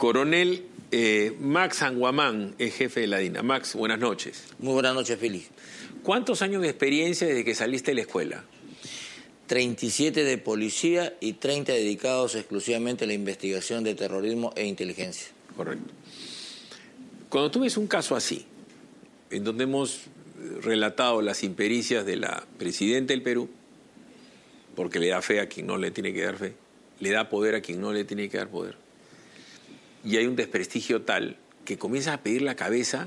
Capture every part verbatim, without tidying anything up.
Coronel eh, Max Anguamán es jefe de la DINA. Max, buenas noches. Muy buenas noches, Félix. ¿Cuántos años de experiencia desde que saliste de la escuela? treinta y siete de policía y treinta dedicados exclusivamente a la investigación de terrorismo e inteligencia. Correcto. Cuando tú ves un caso así, en donde hemos relatado las impericias de la presidenta del Perú, porque le da fe a quien no le tiene que dar fe, le da poder a quien no le tiene que dar poder, y hay un desprestigio tal que comienza a pedir la cabeza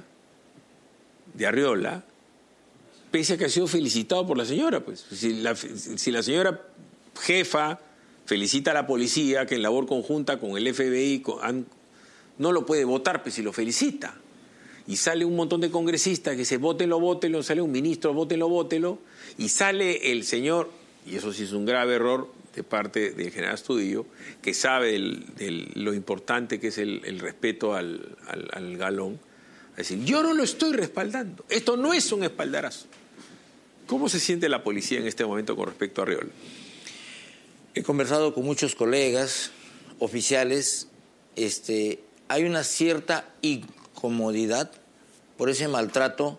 de Arriola, pese a que ha sido felicitado por la señora. Pues si la, si la señora jefa felicita a la policía que en labor conjunta con el F B I con, han, no lo puede votar, pues si lo felicita. Y sale un montón de congresistas que dice vótenlo, vótenlo, sale un ministro, vótenlo, vótenlo, y sale el señor, y eso sí es un grave error de parte del general Astudillo, que sabe del, del, lo importante que es el, el respeto al, al, al galón, a decir, yo no lo estoy respaldando, esto no es un espaldarazo. ¿Cómo se siente la policía en este momento con respecto a Arriola? He conversado con muchos colegas, oficiales, este, hay una cierta incomodidad por ese maltrato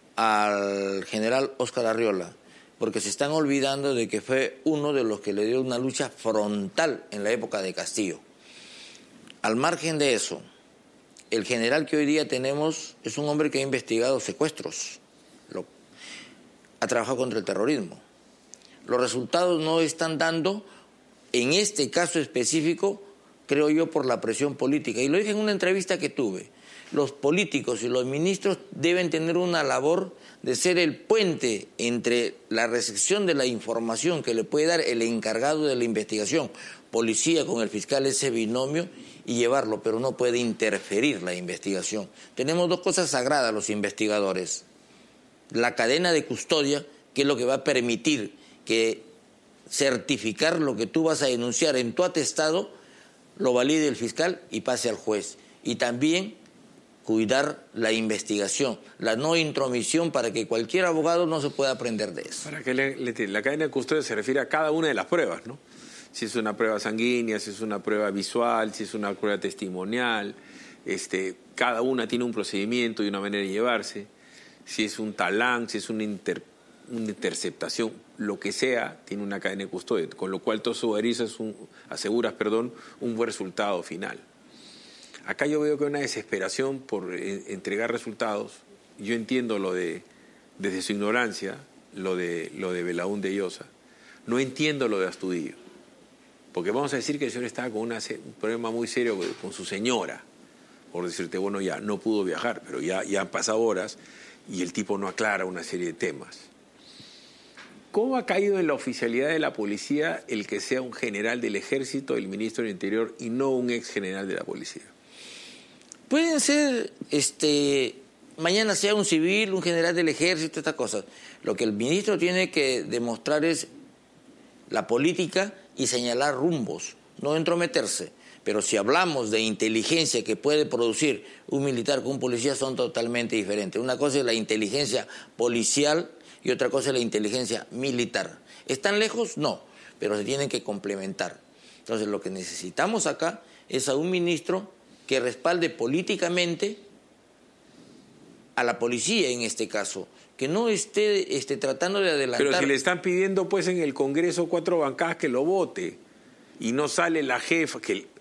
al general Óscar Arriola, porque se están olvidando de que fue uno de los que le dio una lucha frontal en la época de Castillo. Al margen de eso, el general que hoy día tenemos es un hombre que ha investigado secuestros, lo, ha trabajado contra el terrorismo. Los resultados no están dando, en este caso específico, creo yo, por la presión política. Y lo dije en una entrevista que tuve. Los políticos y los ministros deben tener una labor de ser el puente entre la recepción de la información que le puede dar el encargado de la investigación, policía con el fiscal, ese binomio, y llevarlo, pero no puede interferir la investigación. Tenemos dos cosas sagradas los investigadores. La cadena de custodia, que es lo que va a permitir que certificar lo que tú vas a denunciar en tu atestado, lo valide el fiscal y pase al juez. Y también cuidar la investigación, la no intromisión para que cualquier abogado no se pueda aprender de eso. Para que le, le, la cadena de custodia se refiere a cada una de las pruebas, ¿no? Si es una prueba sanguínea, si es una prueba visual, si es una prueba testimonial, este, cada una tiene un procedimiento y una manera de llevarse. Si es un talán, si es una, inter, una interceptación, lo que sea, tiene una cadena de custodia, con lo cual tú aseguras un, aseguras, perdón, un buen resultado final. Acá yo veo que hay una desesperación por eh, entregar resultados. Yo entiendo lo de, desde su ignorancia, lo de, lo de Belaúnde Llosa. No entiendo lo de Astudillo. Porque vamos a decir que el señor estaba con una, un problema muy serio con su señora. Por decirte, bueno, ya no pudo viajar, pero ya, ya han pasado horas y el tipo no aclara una serie de temas. ¿Cómo ha caído en la oficialidad de la policía el que sea un general del ejército, el ministro del Interior, y no un ex general de la policía? Pueden ser, este, mañana sea un civil, un general del ejército, estas cosas. Lo que el ministro tiene que demostrar es la política y señalar rumbos, no entrometerse. Pero si hablamos de inteligencia que puede producir un militar con un policía, son totalmente diferentes. Una cosa es la inteligencia policial y otra cosa es la inteligencia militar. ¿Están lejos? No, pero se tienen que complementar. Entonces lo que necesitamos acá es a un ministro que respalde políticamente a la policía en este caso, que no esté, esté tratando de adelantar. Pero si le están pidiendo pues en el Congreso cuatro bancadas que lo vote y no sale la jefa, que el,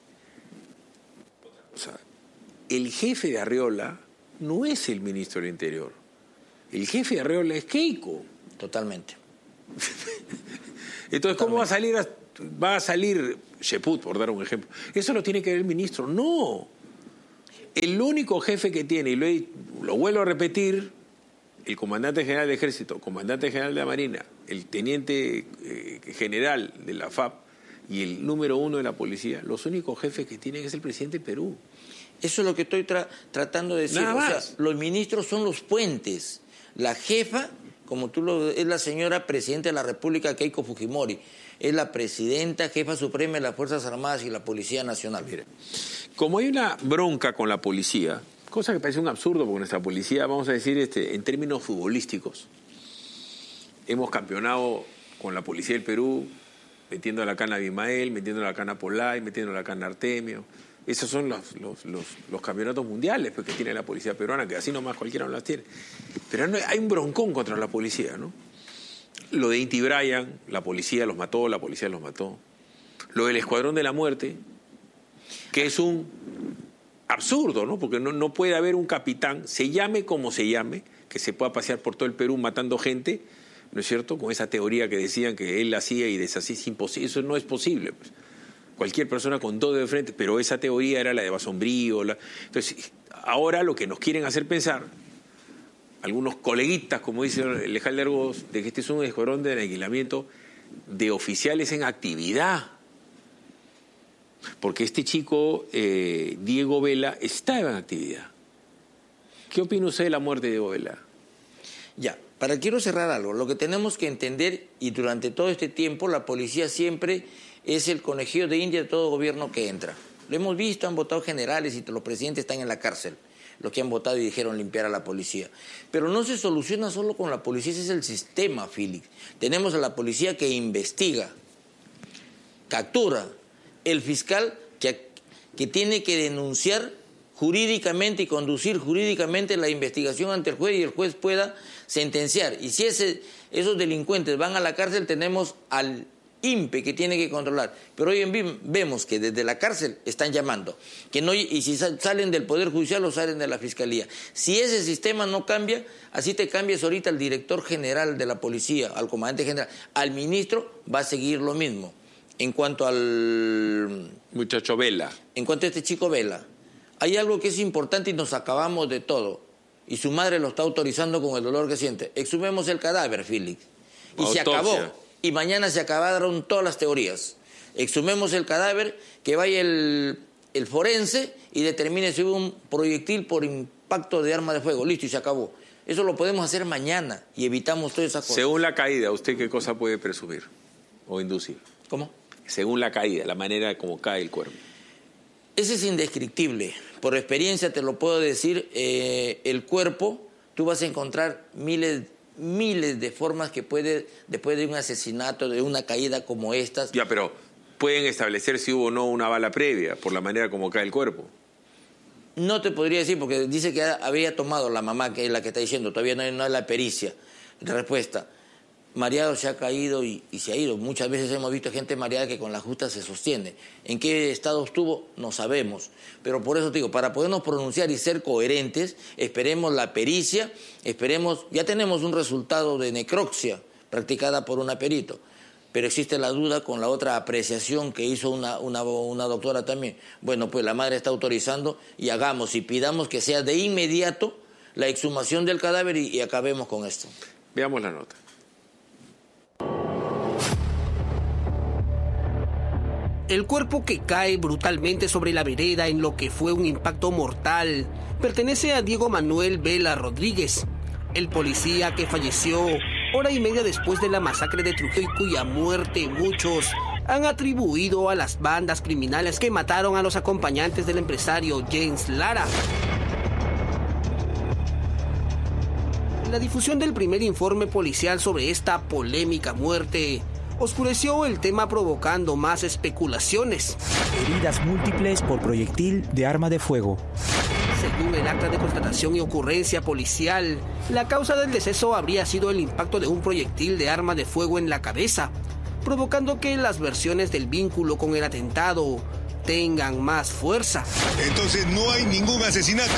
o sea, el jefe de Arriola no es el ministro del Interior, el jefe de Arriola es Keiko. Totalmente. Entonces, ¿cómo va a salir a, va a salir Cheput, por dar un ejemplo? Eso lo tiene que ver el ministro. No. El único jefe que tiene, y lo, he, lo vuelvo a repetir, el comandante general del Ejército, comandante general de la Marina, el teniente eh, general de la F A P y el número uno de la policía, los únicos jefes que tienen es el presidente de Perú. Eso es lo que estoy tra tratando de decir. Nada más. O sea, los ministros son los puentes. La jefa, como tú lo es la señora presidenta de la República, Keiko Fujimori. Es la presidenta, jefa suprema de las Fuerzas Armadas y la Policía Nacional. Mira, como hay una bronca con la policía, cosa que parece un absurdo porque nuestra policía, vamos a decir, este, en términos futbolísticos, hemos campeonado con la policía del Perú, metiendo la cana a Abimael, metiendo la cana a Polay, metiendo la cana a Artemio, Esos son los, los, los, los campeonatos mundiales pues, que tiene la policía peruana, que así nomás cualquiera no las tiene. Pero no, hay un broncón contra la policía, ¿no? Lo de Inti Bryan, la policía los mató, la policía los mató. Lo del Escuadrón de la Muerte, que es un absurdo, ¿no? Porque no, no puede haber un capitán, se llame como se llame, que se pueda pasear por todo el Perú matando gente, ¿no es cierto? Con esa teoría que decían que él hacía y deshacía, es imposible. Eso no es posible, pues. Cualquier persona con dos de frente, pero esa teoría era la de Basombrío. La... Entonces, ahora lo que nos quieren hacer pensar, algunos coleguitas, como dice el Lejalde Argos, de que este es un escuadrón de aniquilamiento de oficiales en actividad. Porque este chico, eh, Diego Vela, estaba en actividad. ¿Qué opina usted de la muerte de Diego Vela? Ya, para quiero cerrar algo. Lo que tenemos que entender, y durante todo este tiempo, la policía siempre es el conejillo de India de todo gobierno que entra. Lo hemos visto, han votado generales y los presidentes están en la cárcel, los que han votado y dijeron limpiar a la policía. Pero no se soluciona solo con la policía, ese es el sistema, Félix. Tenemos a la policía que investiga, captura, el fiscal que, que tiene que denunciar jurídicamente y conducir jurídicamente la investigación ante el juez y el juez pueda sentenciar. Y si ese, esos delincuentes van a la cárcel, tenemos al I N P E que tiene que controlar. Pero hoy en día vemos que desde la cárcel están llamando. Que no, y si salen del Poder Judicial o salen de la Fiscalía. Si ese sistema no cambia, así te cambias ahorita al director general de la policía, al comandante general, al ministro, va a seguir lo mismo. En cuanto al... Muchacho Vela. En cuanto a este chico Vela, hay algo que es importante y nos acabamos de todo. Y su madre lo está autorizando con el dolor que siente. Exhumemos el cadáver, Félix. Y Autopsia. Se acabó. Y mañana se acabaron todas las teorías. Exhumemos el cadáver, que vaya el, el forense y determine si hubo un proyectil por impacto de arma de fuego. Listo, y se acabó. Eso lo podemos hacer mañana y evitamos todas esas cosas. Según la caída, ¿usted qué cosa puede presumir o inducir? ¿Cómo? Según la caída, la manera como cae el cuerpo. Ese es indescriptible. Por experiencia te lo puedo decir, eh, el cuerpo, tú vas a encontrar miles, miles de formas que puede, después de un asesinato, de una caída como estas... Ya, pero pueden establecer si hubo o no una bala previa, por la manera como cae el cuerpo. No te podría decir, porque dice que había tomado la mamá, que es la que está diciendo, todavía no hay, no hay la pericia. Respuesta. Mareado se ha caído y, y se ha ido. Muchas veces hemos visto gente mareada que con la justa se sostiene. ¿En qué estado estuvo? No sabemos. Pero por eso te digo, para podernos pronunciar y ser coherentes, esperemos la pericia, esperemos... Ya tenemos un resultado de necropsia practicada por una perito, pero existe la duda con la otra apreciación que hizo una, una, una doctora también. Bueno, pues la madre está autorizando y hagamos y pidamos que sea de inmediato la exhumación del cadáver y, y acabemos con esto. Veamos la nota. El cuerpo que cae brutalmente sobre la vereda en lo que fue un impacto mortal pertenece a Diego Manuel Vela Rodríguez, el policía que falleció hora y media después de la masacre de Trujillo y cuya muerte muchos han atribuido a las bandas criminales que mataron a los acompañantes del empresario James Lara. La difusión del primer informe policial sobre esta polémica muerte oscureció el tema, provocando más especulaciones. Heridas múltiples por proyectil de arma de fuego. Según el acta de constatación y ocurrencia policial, la causa del deceso habría sido el impacto de un proyectil de arma de fuego en la cabeza, provocando que las versiones del vínculo con el atentado tengan más fuerza. Entonces no hay ningún asesinato.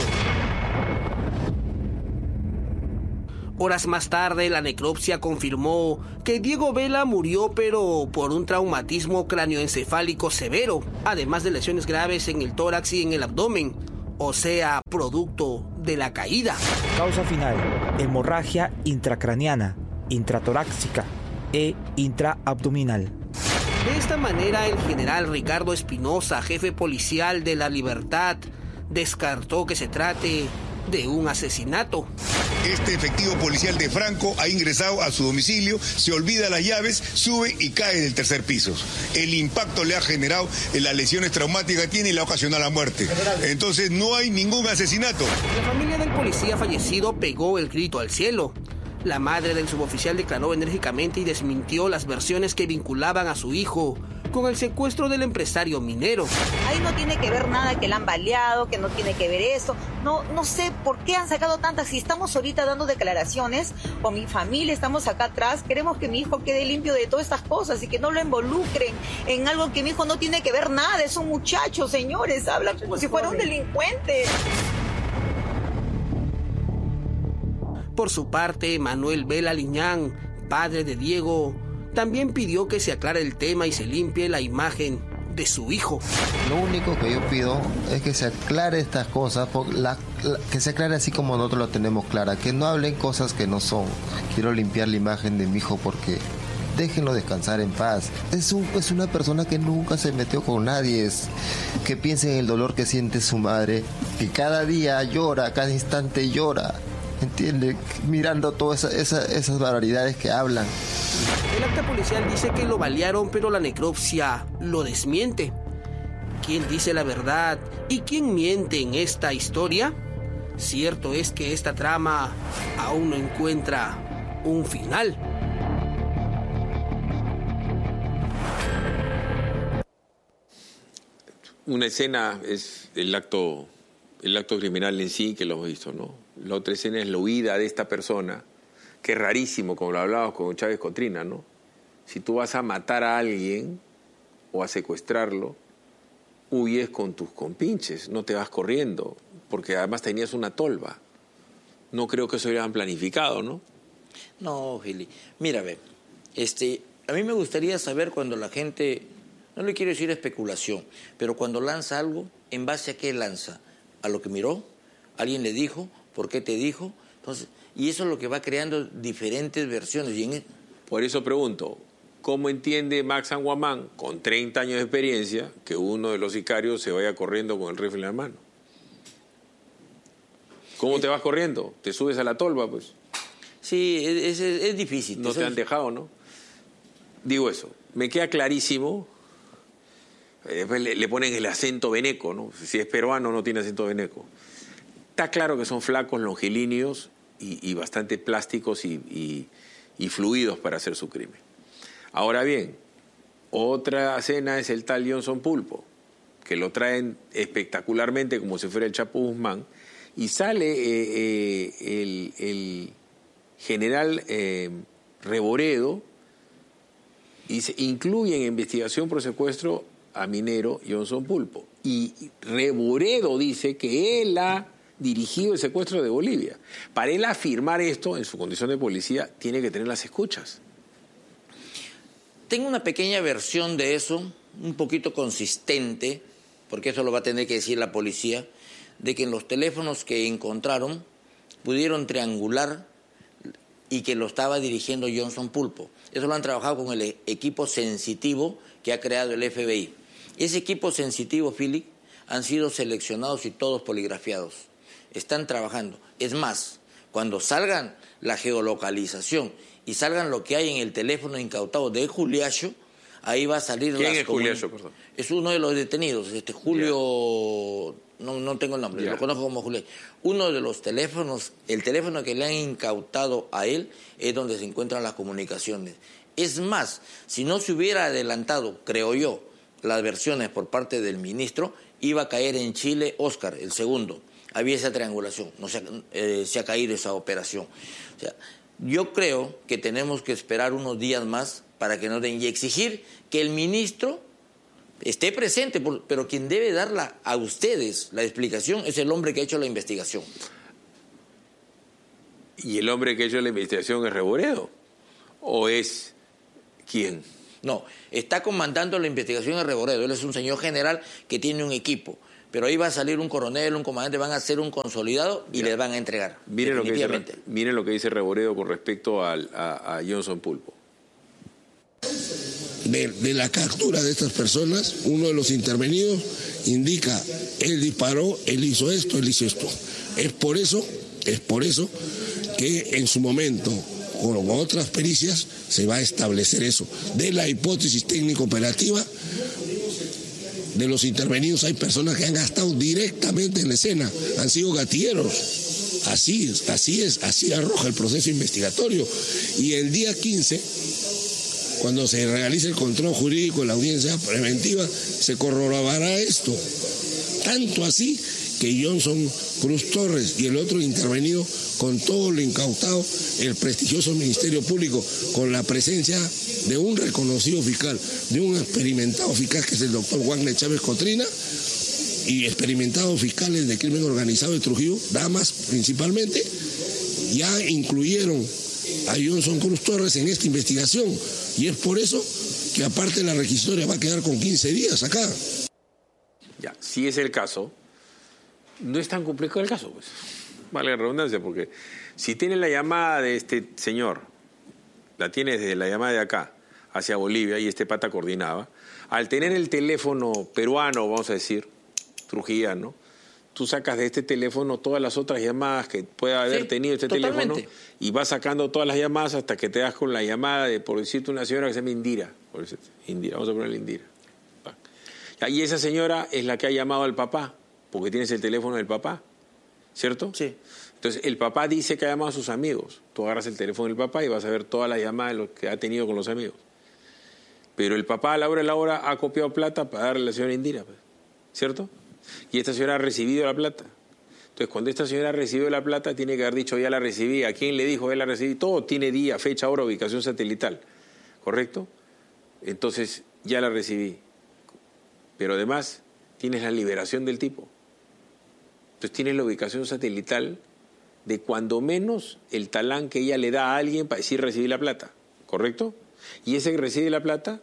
Horas más tarde, la necropsia confirmó que Diego Vela murió, pero por un traumatismo cráneoencefálico severo, además de lesiones graves en el tórax y en el abdomen, o sea, producto de la caída. Causa final: hemorragia intracraneana, intratorácica e intraabdominal. De esta manera, el general Ricardo Espinosa, jefe policial de La Libertad, descartó que se trate de un asesinato. Este efectivo policial de Franco ha ingresado a su domicilio, se olvida las llaves, sube y cae del tercer piso. El impacto le ha generado las lesiones traumáticas que tiene y le ha ocasionado la muerte. Entonces no hay ningún asesinato. La familia del policía fallecido pegó el grito al cielo. La madre del suboficial declaró enérgicamente y desmintió las versiones que vinculaban a su hijo con el secuestro del empresario minero. Ahí no tiene que ver nada que la han baleado, que no tiene que ver eso. No, no sé por qué han sacado tantas. Si estamos ahorita dando declaraciones, o mi familia estamos acá atrás, queremos que mi hijo quede limpio de todas estas cosas y que no lo involucren en algo que mi hijo no tiene que ver nada. Es un muchacho, señores, habla como si fuera un delincuente. Por su parte, Manuel Vela Liñán, padre de Diego, también pidió que se aclare el tema y se limpie la imagen de su hijo. Lo único que yo pido es que se aclare estas cosas, la, la, que se aclare así como nosotros lo tenemos clara, que no hablen cosas que no son. Quiero limpiar la imagen de mi hijo porque déjenlo descansar en paz. Es, un, es una persona que nunca se metió con nadie, es, que piense en el dolor que siente su madre, que cada día llora, cada instante llora. ¿Entiende? Mirando todas esa, esa, esas barbaridades que hablan. El acta policial dice que lo balearon, pero la necropsia lo desmiente. ¿Quién dice la verdad y quién miente en esta historia? Cierto es que esta trama aún no encuentra un final. Una escena es el acto, el acto criminal en sí, que lo hemos visto, ¿no? La otra escena es la huida de esta persona, que es rarísimo, como lo hablábamos con Chávez Cotrina, ¿no? Si tú vas a matar a alguien o a secuestrarlo, huyes con tus compinches, no te vas corriendo, porque además tenías una tolva. No creo que eso hubieran planificado, ¿no? No, Gili. Mira, ve, este, a mí me gustaría saber cuando la gente, no le quiero decir especulación, pero cuando lanza algo, ¿en base a qué lanza? ¿A lo que miró? ¿Alguien le dijo? ¿Por qué te dijo? Entonces, y eso es lo que va creando diferentes versiones. Y en... Por eso pregunto, ¿cómo entiende Max Anguamán, con treinta años de experiencia, que uno de los sicarios se vaya corriendo con el rifle en la mano? ¿Cómo es... te vas corriendo? ¿Te subes a la tolva, pues? Sí, es, es, es difícil. No te es... han dejado, ¿no? Digo eso, me queda clarísimo. Después le, le ponen el acento veneco, ¿no? Si es peruano no tiene acento veneco. Está claro que son flacos, longilíneos y, y bastante plásticos y, y, y fluidos para hacer su crimen. Ahora bien, otra escena es el tal Johnson Pulpo, que lo traen espectacularmente como si fuera el Chapo Guzmán, y sale eh, eh, el, el general eh, Reboredo y se incluye en investigación por secuestro a minero Johnson Pulpo. Y Reboredo dice que él ha dirigido el secuestro de Bolivia. Para él afirmar esto, en su condición de policía, tiene que tener las escuchas. Tengo una pequeña versión de eso, un poquito consistente, porque eso lo va a tener que decir la policía, de que en los teléfonos que encontraron pudieron triangular y que lo estaba dirigiendo Johnson Pulpo. Eso lo han trabajado con el equipo sensitivo que ha creado el F B I. Ese equipo sensitivo, Philip, han sido seleccionados y todos poligrafiados. Están trabajando. Es más, cuando salgan la geolocalización y salgan lo que hay en el teléfono incautado de Juliacho, ahí va a salir... ¿Quién las es Juliacho, perdón? Es uno de los detenidos, este Julio... Yeah. No, no tengo el nombre, yeah. Lo conozco como Julio. Uno de los teléfonos, el teléfono que le han incautado a él es donde se encuentran las comunicaciones. Es más, si no se hubiera adelantado, creo yo, las versiones por parte del ministro, iba a caer en Chile Oscar, el segundo. Había esa triangulación, no se, eh, se ha caído esa operación. O sea, yo creo que tenemos que esperar unos días más para que nos den y exigir que el ministro esté presente, pero quien debe darla a ustedes la explicación es el hombre que ha hecho la investigación. ¿Y el hombre que ha hecho la investigación es Reboredo? ¿O es quién? No, está comandando la investigación de Reboredo. Él es un señor general que tiene un equipo. Pero ahí va a salir un coronel, un comandante, van a hacer un consolidado y ya. Les van a entregar. Miren lo que dice, miren lo que dice Reboredo con respecto al, a, a Johnson Pulpo. De, de la captura de estas personas, uno de los intervenidos indica, él disparó, él hizo esto, él hizo esto. Es por eso, es por eso que en su momento, con otras pericias, se va a establecer eso. De la hipótesis técnico-operativa de los intervenidos hay personas que han estado directamente en la escena, han sido gatilleros. Así es, así es, así arroja el proceso investigatorio. Y el día quince, cuando se realice el control jurídico en la audiencia preventiva, se corroborará esto. Tanto así que Johnson Cruz Torres y el otro intervenido, con todo lo incautado, el prestigioso Ministerio Público, con la presencia de un reconocido fiscal, de un experimentado fiscal que es el doctor Wagner Chávez Cotrina, y experimentados fiscales de crimen organizado de Trujillo, damas principalmente, ya incluyeron a Johnson Cruz Torres en esta investigación, y es por eso que aparte la requisitoria va a quedar con quince días acá. Ya, si es el caso, no es tan complejo el caso, pues. Vale la redundancia, porque si tiene la llamada de este señor, la tiene desde la llamada de acá hacia Bolivia, y este pata coordinaba, al tener el teléfono peruano, vamos a decir, trujillano, tú sacas de este teléfono todas las otras llamadas que pueda haber sí, tenido este totalmente. teléfono, y vas sacando todas las llamadas hasta que te das con la llamada de, por decirte, una señora que se llama Indira, por decirte, Indira, vamos a ponerle Indira. Y esa señora es la que ha llamado al papá, porque tienes el teléfono del papá, ¿cierto? Sí. Entonces, el papá dice que ha llamado a sus amigos. Tú agarras el teléfono del papá y vas a ver todas las llamadas de lo que ha tenido con los amigos. Pero el papá a la hora de la hora ha copiado plata para darle a la señora Indira, pues, ¿cierto? Y esta señora ha recibido la plata. Entonces, cuando esta señora ha recibido la plata, tiene que haber dicho, ya la recibí. ¿A quién le dijo, ya la recibí? Todo tiene día, fecha, hora, ubicación satelital, ¿correcto? Entonces, ya la recibí. Pero además, tienes la liberación del tipo. Entonces, tienes la ubicación satelital de cuando menos el talán que ella le da a alguien para decir recibí la plata, ¿correcto? Y ese que recibe la plata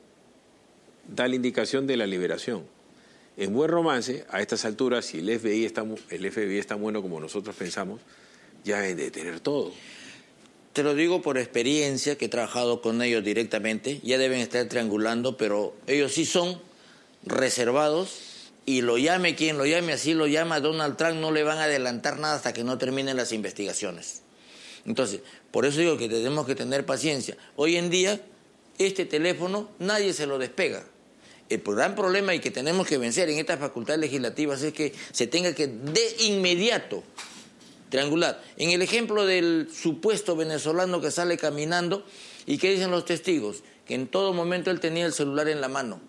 da la indicación de la liberación. En buen romance, a estas alturas, si el F B I está, el F B I es tan bueno como nosotros pensamos, ya deben de tener todo. Te lo digo por experiencia, que he trabajado con ellos directamente, ya deben estar triangulando, pero ellos sí son reservados, y lo llame quien lo llame, así lo llama Donald Trump, no le van a adelantar nada hasta que no terminen las investigaciones. Entonces, por eso digo que tenemos que tener paciencia. Hoy en día, este teléfono nadie se lo despega. El gran problema y que tenemos que vencer en estas facultades legislativas es que se tenga que de inmediato triangular. En el ejemplo del supuesto venezolano que sale caminando, ¿y qué dicen los testigos? Que en todo momento él tenía el celular en la mano.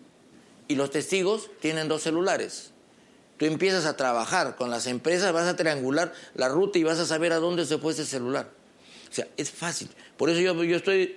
Y los testigos tienen dos celulares. Tú empiezas a trabajar con las empresas, vas a triangular la ruta y vas a saber a dónde se fue ese celular. O sea, es fácil. Por eso yo, yo estoy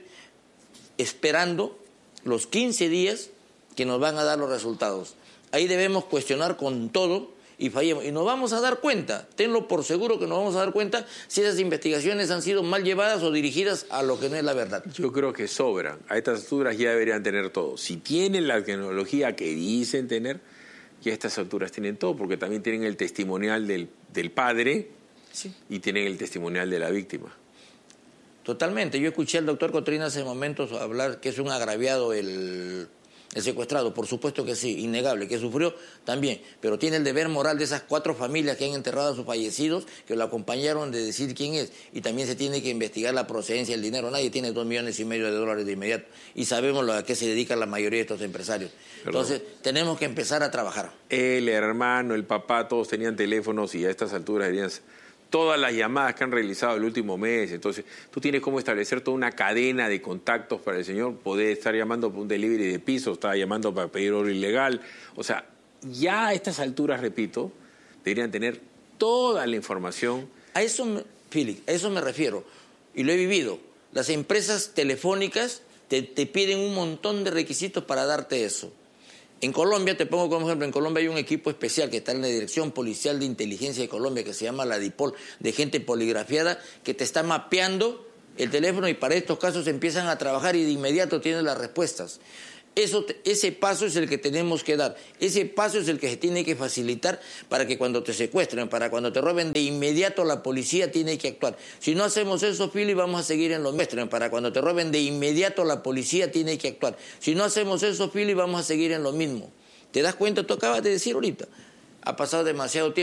esperando los quince días que nos van a dar los resultados. Ahí debemos cuestionar con todo y fallemos. Y nos vamos a dar cuenta, tenlo por seguro que nos vamos a dar cuenta si esas investigaciones han sido mal llevadas o dirigidas a lo que no es la verdad. Yo creo que sobran. A estas alturas ya deberían tener todo. Si tienen la tecnología que dicen tener, ya a estas alturas tienen todo, porque también tienen el testimonial del, del padre sí. y tienen el testimonial de la víctima. Totalmente. Yo escuché al doctor Cotrina hace momentos hablar que es un agraviado el... El secuestrado, por supuesto que sí, innegable, que sufrió también, pero tiene el deber moral de esas cuatro familias que han enterrado a sus fallecidos, que lo acompañaron, de decir quién es, y también se tiene que investigar la procedencia del dinero. Nadie tiene dos millones y medio de dólares de inmediato, y sabemos a qué se dedican la mayoría de estos empresarios. Perdón. Entonces, tenemos que empezar a trabajar. El hermano, el papá, todos tenían teléfonos y a estas alturas deberían... Todas las llamadas que han realizado el último mes. Entonces, tú tienes cómo establecer toda una cadena de contactos para el señor. Poder estar llamando por un delivery de piso, estaba llamando para pedir oro ilegal. O sea, ya a estas alturas, repito, deberían tener toda la información. A eso, Philip, a eso me refiero. Y lo he vivido. Las empresas telefónicas te, te piden un montón de requisitos para darte eso. En Colombia, te pongo como ejemplo, en Colombia hay un equipo especial que está en la Dirección Policial de Inteligencia de Colombia, que se llama la DIPOL, de gente poligrafiada, que te está mapeando el teléfono y para estos casos empiezan a trabajar y de inmediato tienes las respuestas. Eso, ese paso es el que tenemos que dar, ese paso es el que se tiene que facilitar para que cuando te secuestren, para cuando te roben, de inmediato la policía tiene que actuar. Si no hacemos eso, Philly, vamos a seguir en lo mismo. Para cuando te roben, de inmediato la policía tiene que actuar. Si no hacemos eso, Philly, vamos a seguir en lo mismo. ¿Te das cuenta? Tú acabas de decir ahorita, ha pasado demasiado tiempo.